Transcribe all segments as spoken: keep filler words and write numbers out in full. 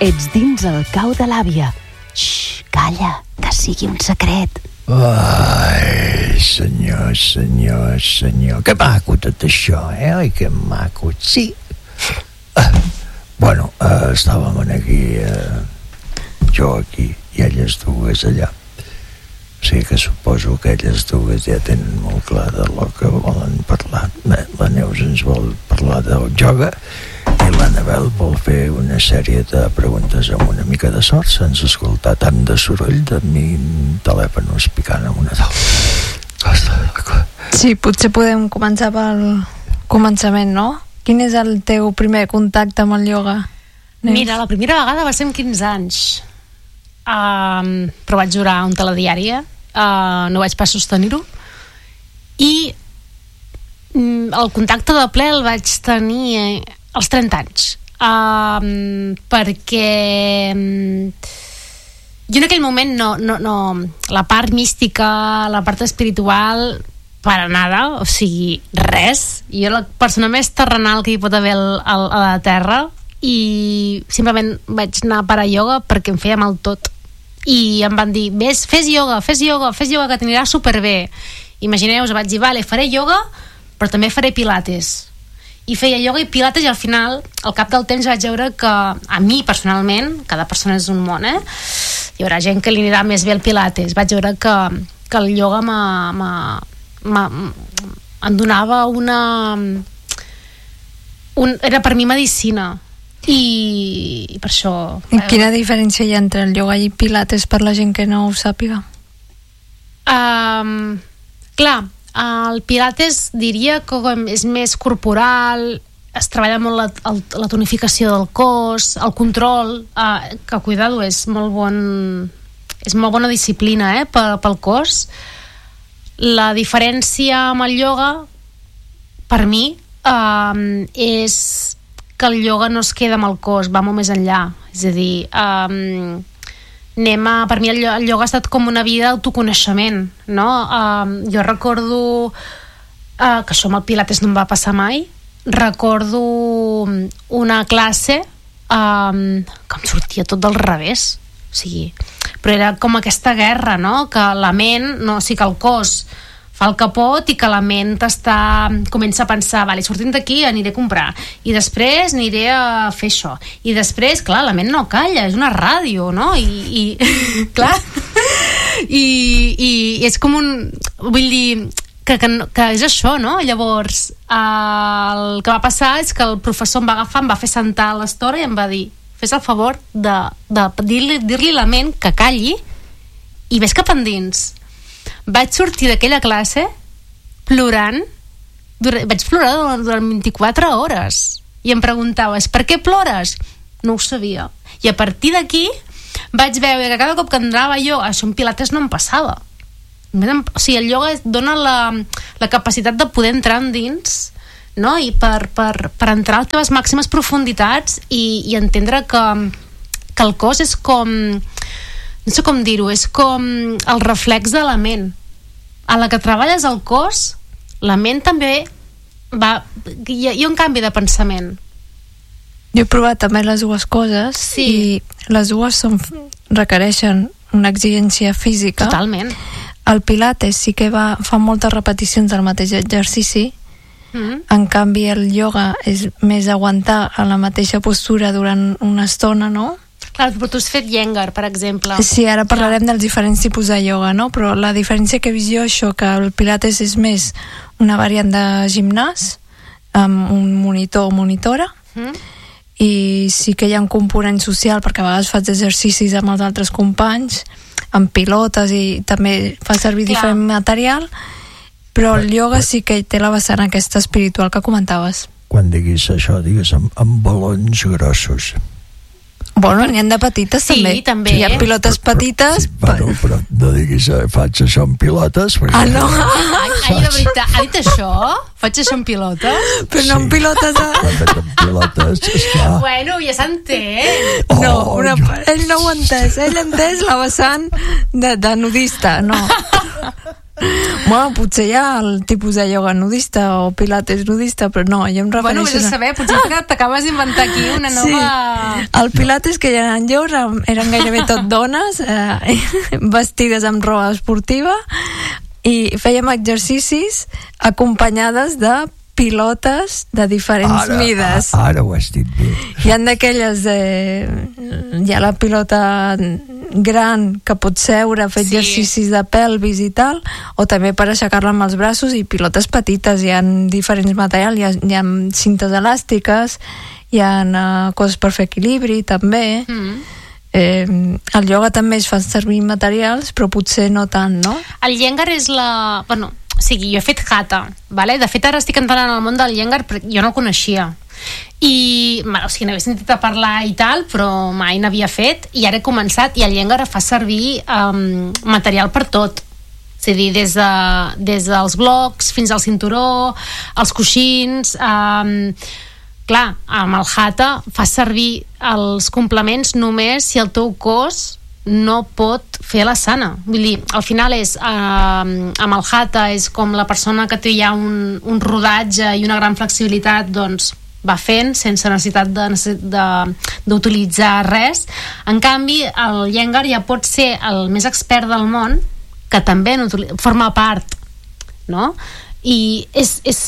Ets dins el cau de l'àvia. Xxxt, calla, que sigui un secret. Ai, senyor, senyor, senyor. Que maco tot això, eh? Ai, que maco. Sí. Ah, bueno, uh, estàvem aquí, uh, jo aquí, i elles dues allà. O sigui que suposo que elles dues ja tenen molt clar de lo que volen parlar. Bé, la Neus ens vol parlar del ioga i l'Anabel vol fer una sèrie de preguntes amb una mica de sort sense escoltar tant de soroll de mi telèfon picant amb una taula. Sí, potser podem començar pel començament, no? Quin és el teu primer contacte amb el ioga? Neus? Mira, la primera vegada va ser amb quinze anys. Um, però vaig jurar un telediari, uh, no vaig pas sostenir-ho. I um, el contacte de ple el vaig tenir eh, als trenta anys. Um, perquè um, jo en aquell moment no, no, no, la part mística, la part espiritual, para nada, o sigui, res. Jo la persona més terrenal que hi pot haver al, al, a la Terra, i simplement vaig anar a parar ioga perquè em feia mal tot, i em van dir, ves, fes ioga, fes ioga, fes ioga, que t'anirà superbé. Imagineu-vos, vaig dir, vale, faré ioga, però també faré pilates. I feia ioga i pilates, i al final, al cap del temps, vaig veure que a mi personalment, cada persona és un món, eh? Hi haurà gent que li anirà més bé el pilates. Vaig veure que, que el ioga m'ha, m'ha, m'ha, em donava una un, era per mi medicina. I, i per això... I quina diferència hi ha entre el ioga i pilates per la gent que no ho sàpiga? Um, clar, el pilates diria que és més corporal, es treballa molt la, el, la tonificació del cos, el control, uh, que cuidado, és molt bon, és molt bona disciplina, eh, pel, pel cos. La diferència amb el ioga, per mi, um, és que el ioga no es queda amb el cos, va molt més enllà. És a dir, um, anem a, per mi el, el ioga ha estat com una vida d'autoconeixement, no? Um, jo recordo uh, que això amb el pilates no em va passar mai. Recordo una classe um, que em sortia tot del revés, o sigui, però era com aquesta guerra, no? Que la ment, no, o sigui, que el cos fa el que pot i que la ment està, comença a pensar, vale, sortint d'aquí aniré a comprar, i després aniré a fer això, i després, clar, la ment no calla, és una ràdio, no? I, i clar, i, i és com un, vull dir que, que, que és això, no? Llavors el que va passar és que el professor em va agafar, em va fer sentar a l'estora i em va dir, fes el favor de, de dir-li, dir-li a la ment que calli i ves cap endins. Vaig sortir d'aquella classe plorant, durant, vaig plorar durant, durant vint-i-quatre hores, i em preguntaves, per què plores? No ho sabia. I a partir d'aquí vaig veure que cada cop que entrava jo, això en pilates no em passava. O sigui, el ioga dona la, la capacitat de poder entrar endins, no? I per, per, per entrar a les teves màximes profunditats i, i entendre que, que el cos és com, no sé com dir-ho, és com el reflex de la ment. A la que treballes el cos, la ment també va, hi ha, hi ha un canvi de pensament. Jo he provat també les dues coses, sí. I les dues són, requereixen una exigència física. Totalment. El pilates sí que va, fa moltes repeticions del mateix exercici. Mm-hmm. En canvi el ioga és més aguantar a la mateixa postura durant una estona, no? Clar, però tu has fet Iyengar, per exemple. Sí, ara parlarem dels diferents tipus de ioga, no? Però la diferència que he vist jo, això, que el pilates és més una variant de gimnàs amb un monitor o monitora, mm. I sí que hi ha un component social perquè a vegades fas exercicis amb els altres companys, amb pilotes, i també fa servir Clar. Diferent material, però el ioga sí que té la vessant aquesta espiritual que comentaves. Quan diguis això, digues amb, amb balons grossos. Bueno, n'hi ha de petites, sí, també. també. Hi ha pilotes però, petites. Però, sí, però, però no diguis, eh, faig això amb pilotes. Perquè... Ah, no? Ai, ai, de veritat, ha dit això? Faig això amb pilotes? Però no amb pilotes. A... amb pilotes, esclar. Bueno, ja s'entén. Oh, no, una... jo... ell no ho ha entès. Ell ha entès la vessant de, de nudista, no. Bueno, potser hi ha el tipus de ioga nudista o pilates nudista, però no, jo em refereixo... Bueno, vés a saber, potser que t'acabes d'inventar aquí una nova... Sí, el pilates que hi eren jo eren gairebé tot dones, eh, vestides amb roba esportiva, i fèiem exercicis acompanyades de pilotes de diferents ara, mides. Ara ho has dit bé. Hi ha d'aquelles de... Hi ha la pilota gran que pot seure, fer Sí. exercicis de pelvis i tal, o també per aixecar-la amb els braços, i pilotes petites. Hi ha diferents materials, hi ha, hi ha cintes elàstiques, hi ha uh, coses per fer equilibri també. Mm. Eh, el ioga també es fan servir materials, però potser no tant, no? El Iyengar és la... Bueno, o sigui, jo he fet Hatha, vale? De fet ara estic entrant en el món del Iyengar, però jo no el coneixia. I, o sigui, n'havia sentit a parlar i tal, però mai n'havia fet, i ara he començat, i el Iyengar fa servir um, material per tot. És a dir, des, de, des dels blocs fins al cinturó, els coixins... Um, clar, amb el Hatha fa servir els complements només si el teu cos no pot fer la sana. Vull dir, al final és eh, amb el Hatha és com la persona que té ja un, un rodatge i una gran flexibilitat, doncs va fent sense necessitat de, de, d'utilitzar res. En canvi, el Iyengar ja pot ser el més expert del món, que també forma part, no? I és, és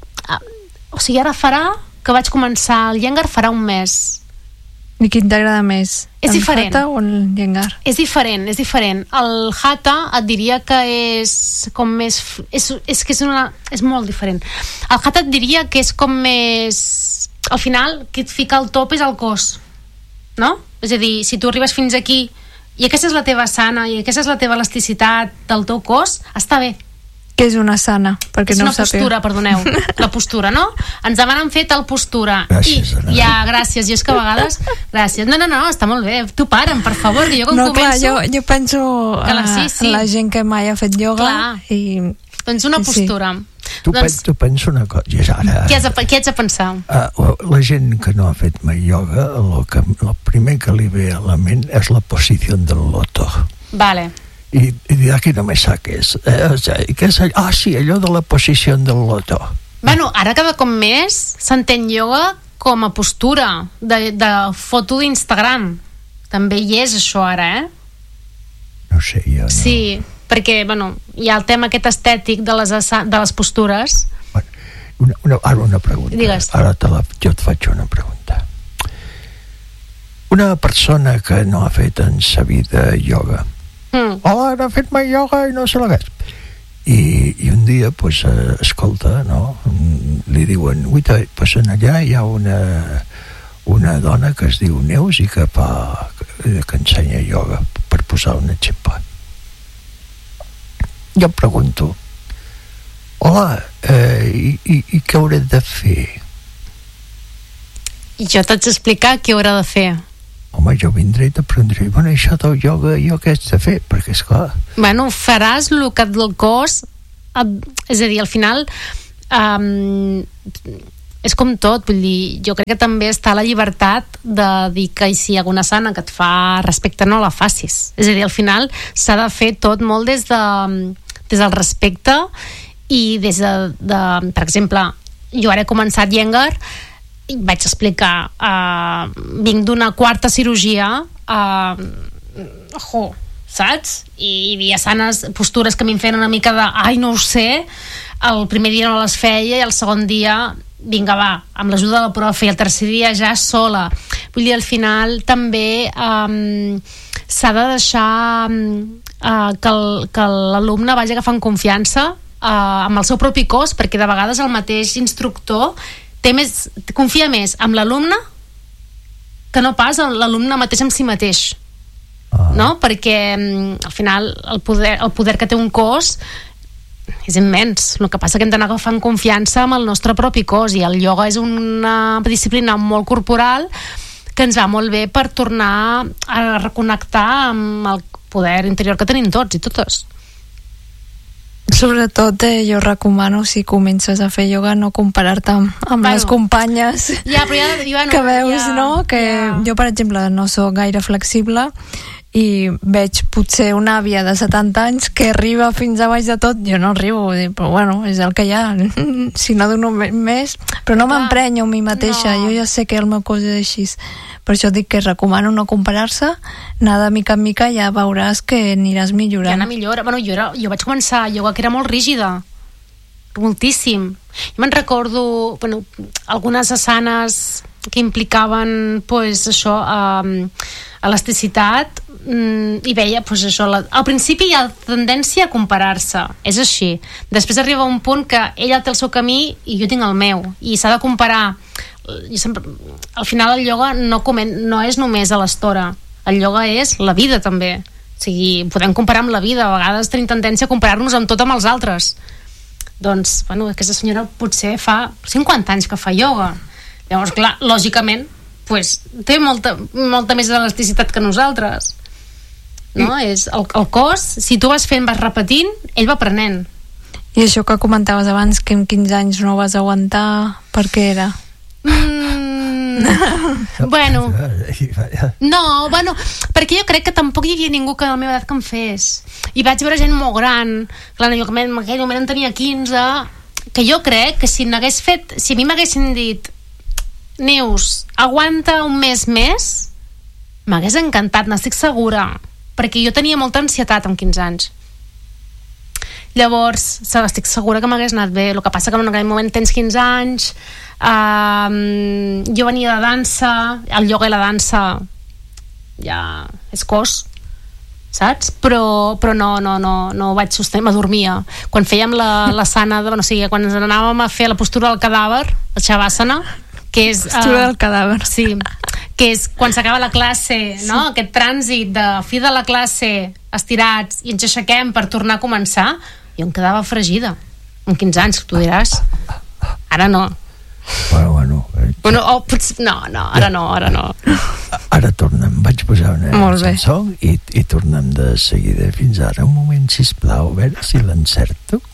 o sigui, ara farà que vaig començar el Iyengar farà un mes. I quin t'agrada més? És el diferent. Hatha o el Iyengar? És diferent, és diferent. El Hatha et diria que és com més... És, és que és, una, és molt diferent. El Hatha et diria que és com més... Al final, qui et fica el top és el cos, no? És a dir, si tu arribes fins aquí i aquesta és la teva sana i aquesta és la teva elasticitat del teu cos, està bé. Què és una sana? Perquè És no una postura, perdoneu. La postura, no? Ens demanen fer tal postura. Gràcies, I, Ana. ja, gràcies. Jo és que a vegades... Gràcies. No, no, no, està molt bé. Tu para'm, per favor, que jo com no, clar, començo... jo, jo penso Que la- a, sí, sí. a la gent que mai ha fet ioga Clar. i... Doncs una Sí. postura. Tu, doncs, pen, tu pensa una cosa, i és ara... què has, de, què has de pensar? Uh, la gent que no ha fet mai ioga, el, que, el primer que li ve a la ment és la posició del loto. Vale. Y, y de aquí no me saques. Eh, o sea, ¿qué es allò? Ah, sí, allò de la posició del loto. Bueno, ara cada cop més s'entén ioga com a postura de, de foto d'Instagram. També hi és això ara, eh? No sé, jo no... Sí, perquè, bueno, hi ha el tema aquest estètic de les, assa- de les postures. Bueno, una, una, ara una pregunta. Digues. Ara te la, jo et faig una pregunta. Una persona que no ha fet en sa vida ioga, Mm. hola, no ha fet mai ioga i no sé la què és. I, i un dia, pues, eh, escolta, no? Li diuen, uita, pues en allà hi ha una, una dona que es diu Neus i que fa, que, que ensenya ioga, per posar un exemple. Jo em pregunto, hola, eh, i, i, i què hauré de fer? I jo t'haig d'explicar què haurà de fer. Home, jo vindré i t'aprendré, bueno, això del ioga, jo què haig de fer? Perquè, esclar, Bueno, faràs el que el cos... et- És a dir, al final... Um, és com tot, vull dir, jo crec que també està la llibertat de dir que si hi ha alguna sana que et fa respecte, no la facis. És a dir, al final s'ha de fer tot molt des, de, des del respecte i des de, de... Per exemple, jo ara he començat Iyengar i vaig explicar uh, vinc d'una quarta cirurgia uh, ojo, saps? I hi havia sanes postures que m'hi feien una mica de ai, no ho sé, el primer dia no les feia i el segon dia vinga va, amb l'ajuda de la profe i el tercer dia ja sola. Vull dir, al final també um, s'ha de deixar um, uh, que, el, que l'alumne vagi agafant confiança uh, amb el seu propi cos, perquè de vegades el mateix instructor té més, confia més amb l'alumne que no pas l'alumne mateix amb si mateix, ah, no? Perquè mm, al final el poder, el poder que té un cos és immens. El que passa que hem d'anar agafant confiança amb el nostre propi cos, i el ioga és una disciplina molt corporal que ens va molt bé per tornar a reconnectar amb el poder interior que tenim tots i totes. Sobretot eh, jo recomano, si comences a fer ioga, no comparar-te amb, amb Bueno. les companyes Ja, però ja, bueno, que veus, ja, no? Que ja. jo, per exemple, no sóc gaire flexible i veig potser una àvia de setanta anys que arriba fins a baix de tot, jo no arribo, vull dir, però bueno, és el que hi ha, si no dono més, però no m'emprenyo a mi mateixa, no. Jo ja sé que el meu cos és així, per això dic que recomano no comparar-se, anar de mica en mica, ja veuràs que aniràs millorant. Ja anar millora, bueno, jo, era, jo vaig començar ioga que era molt rígida, moltíssim. Jo me'n recordo, bueno, algunes asanes que implicaven, pues, això, um, elasticitat, mm, i veia, pues, això, la, al principi hi ha tendència a comparar-se, és així. Després arriba un punt que ella té el seu camí i jo tinc el meu, i s'ha de comparar. Jo sempre, al final el ioga no, comen, no és només a l'estora, el ioga és la vida també, o sigui, podem comparar amb la vida, a vegades tenim tendència a comparar-nos amb tot amb els altres. Doncs, bueno, aquesta senyora potser fa cinquanta anys que fa ioga, llavors, clar, lògicament, pues, té molta, molta més elasticitat que nosaltres, no? I... És el, el cos, si tu vas fent, vas repetint, ell va aprenent. I això que comentaves abans, que en quinze anys no vas aguantar, per què era? Mm, bueno, no, bueno, perquè jo crec que tampoc hi havia ningú que de la meva edat que em fes, i vaig veure gent molt gran, clar, jo en aquell moment en tenia quinze, que jo crec que si n'hagués fet, si a mi m'haguessin dit Neus, aguanta un mes més, m'hagués encantat, n'estic segura, perquè jo tenia molta ansietat amb quinze anys. Llavors, estic segura que m'hagués anat bé. El que passa que en aquell moment tens quinze anys, uh, jo venia de dansa, el ioga i la dansa ja és cos, saps? Però, però no, no, no, no ho vaig sostenir, m'adormia. Quan fèiem la, la sana, de, bueno, o sigui, quan ens anàvem a fer la postura del cadàver, el shavasana, que és postura uh, del cadàver, sí, que és quan s'acaba la classe, no? Sí. Aquest trànsit de fi de la classe, estirats i ens aixequem per tornar a començar, jo em quedava fregida amb quinze anys, tu diràs, ara no, bueno, bueno, eh, bueno oh, potser, no, no, ara no, ara no ara tornem, vaig posar una cançó i, i tornem de seguida. Fins ara, un moment, sisplau, a veure si l'encerto.